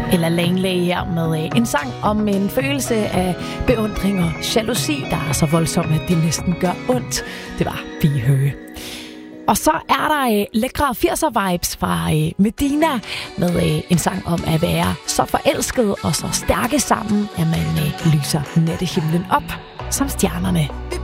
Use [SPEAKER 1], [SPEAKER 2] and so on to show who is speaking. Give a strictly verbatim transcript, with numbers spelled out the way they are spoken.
[SPEAKER 1] Eller Langley her med øh, en sang om en følelse af beundring og jalousi, der er så voldsom, at det næsten gør ondt. Det var Be Her. Og så er der øh, lækre firser-vibes fra øh, Medina med øh, en sang om at være så forelsket og så stærke sammen, at man øh, lyser nattehimlen op som stjernerne.